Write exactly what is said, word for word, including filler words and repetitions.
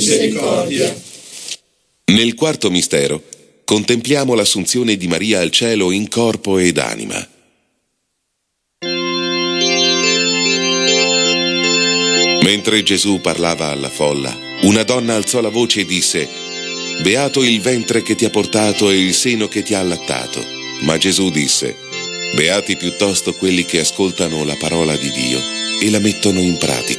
misericordia. Nel quarto mistero contempliamo l'assunzione di Maria al cielo in corpo ed anima. Mentre Gesù parlava alla folla, una donna alzò la voce e disse: «Beato il ventre che ti ha portato e il seno che ti ha allattato». Ma Gesù disse: «Beati piuttosto quelli che ascoltano la parola di Dio e la mettono in pratica».